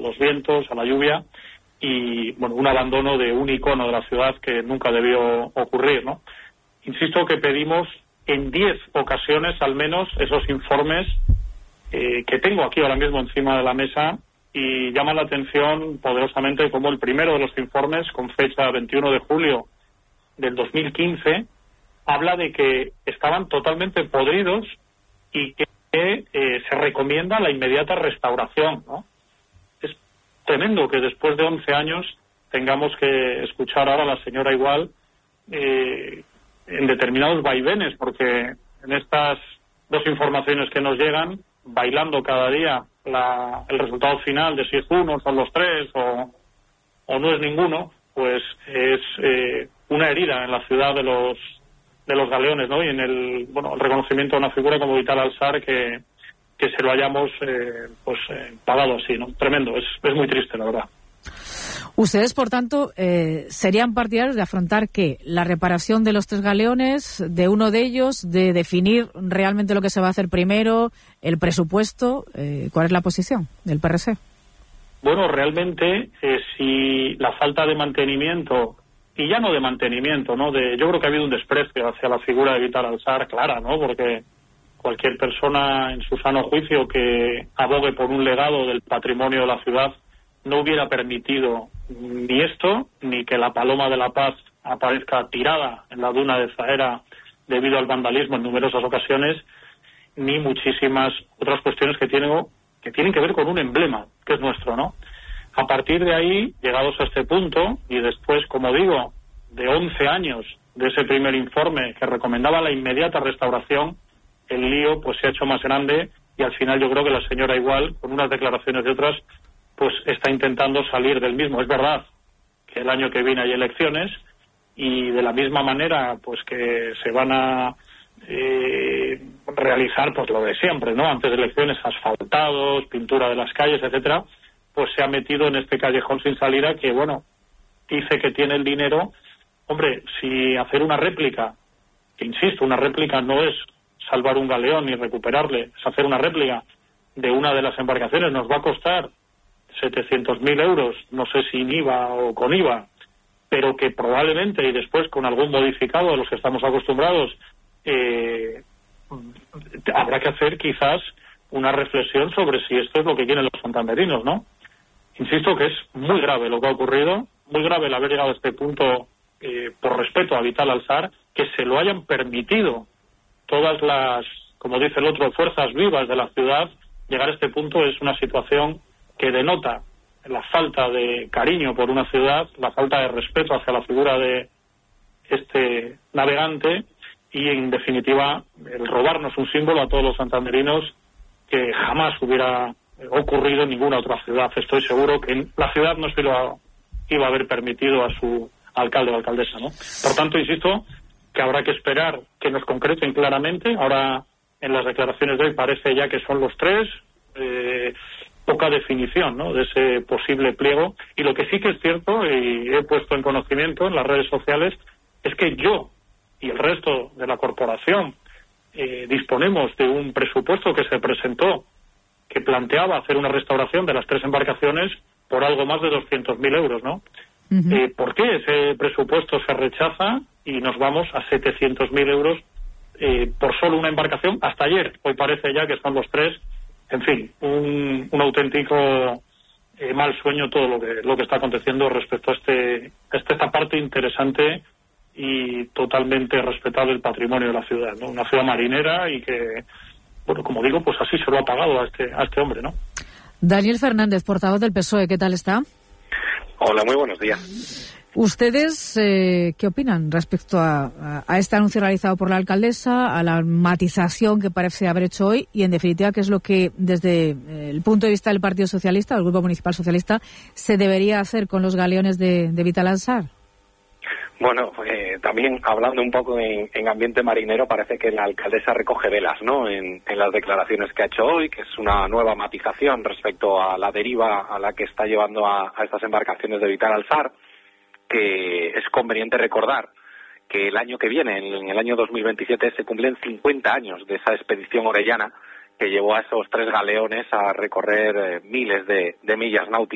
los vientos, a la lluvia y, bueno, un abandono de un icono de la ciudad que nunca debió ocurrir, ¿no? Insisto que pedimos en 10 ocasiones al menos esos informes que tengo aquí ahora mismo encima de la mesa, y llama la atención poderosamente como el primero de los informes, con fecha 21 de julio del 2015, habla de que estaban totalmente podridos y que se recomienda la inmediata restauración, ¿no? Es tremendo que después de 11 años tengamos que escuchar ahora a la señora Igual en determinados vaivenes, porque en estas dos informaciones que nos llegan, bailando cada día el resultado final de si es uno, son los tres o no es ninguno, pues es una herida en la ciudad de los galeones, ¿no? Y en el reconocimiento a una figura como Vital Alsar que se lo hayamos pagado así, ¿no? Tremendo, es muy triste, la verdad. Ustedes, por tanto, serían partidarios de afrontar ¿qué? La reparación de los 3 galeones, de uno de ellos, de definir realmente lo que se va a hacer primero, el presupuesto. ¿Cuál es la posición del PRC? Bueno, realmente, si la falta de mantenimiento, y ya no de mantenimiento, ¿no? Yo creo que ha habido un desprecio hacia la figura de Vital Alsar, clara, ¿no? Porque cualquier persona en su sano juicio que abogue por un legado del patrimonio de la ciudad no hubiera permitido ni esto, ni que la Paloma de la Paz aparezca tirada en la duna de Zahera debido al vandalismo en numerosas ocasiones, ni muchísimas otras cuestiones que tienen que ver con un emblema, que es nuestro, ¿no? A partir de ahí, llegados a este punto, y después, como digo, de 11 años de ese primer informe que recomendaba la inmediata restauración, el lío pues se ha hecho más grande, y al final yo creo que la señora Igual, con unas declaraciones de otras, pues está intentando salir del mismo. Es verdad que el año que viene hay elecciones, y de la misma manera pues que se van a realizar pues lo de siempre, ¿no? Antes de elecciones, asfaltados, pintura de las calles, etcétera, pues se ha metido en este callejón sin salida que, bueno, dice que tiene el dinero. Hombre, si hacer una réplica, que insisto, una réplica no es salvar un galeón ni recuperarle, es hacer una réplica de una de las embarcaciones, nos va a costar 700.000 euros, no sé si sin IVA o con IVA, pero que probablemente, y después con algún modificado de los que estamos acostumbrados, habrá que hacer quizás una reflexión sobre si esto es lo que quieren los santanderinos, ¿no? Insisto que es muy grave lo que ha ocurrido, muy grave el haber llegado a este punto por respeto a Vital Alsar, que se lo hayan permitido todas las, como dice el otro, fuerzas vivas de la ciudad. Llegar a este punto es una situación que denota la falta de cariño por una ciudad, la falta de respeto hacia la figura de este navegante y, en definitiva, el robarnos un símbolo a todos los santanderinos que jamás hubiera ocurrido en ninguna otra ciudad. Estoy seguro que en la ciudad no se lo iba a haber permitido a su alcalde o alcaldesa, ¿no? Por tanto, insisto que habrá que esperar que nos concreten claramente. Ahora, en las declaraciones de hoy parece ya que son los 3, poca definición, ¿no?, de ese posible pliego. Y lo que sí que es cierto, y he puesto en conocimiento en las redes sociales, es que yo y el resto de la corporación disponemos de un presupuesto que se presentó que planteaba hacer una restauración de las 3 embarcaciones por algo más de 200.000 euros, ¿no? Uh-huh. ¿Por qué ese presupuesto se rechaza y nos vamos a 700.000 euros por solo una embarcación hasta ayer? Hoy parece ya que son los 3. En fin, un auténtico mal sueño todo lo que está aconteciendo respecto a esta parte interesante y totalmente respetable del patrimonio de la ciudad, ¿no? Una ciudad marinera y que, bueno, como digo, pues así se lo ha pagado a este hombre, ¿no? Daniel Fernández, portavoz del PSOE, ¿qué tal está? Hola, muy buenos días. ¿Ustedes qué opinan respecto a este anuncio realizado por la alcaldesa, a la matización que parece haber hecho hoy y, en definitiva, qué es lo que, desde el punto de vista del Partido Socialista, del Grupo Municipal Socialista, se debería hacer con los galeones de Vital Alsar? Bueno, también hablando un poco en ambiente marinero, parece que la alcaldesa recoge velas, ¿no?, en las declaraciones que ha hecho hoy, que es una nueva matización respecto a la deriva a la que está llevando a estas embarcaciones de Vital Alsar, que es conveniente recordar que el año que viene, en el año 2027, se cumplen 50 años de esa expedición orellana que llevó a esos 3 galeones a recorrer miles de millas náuticas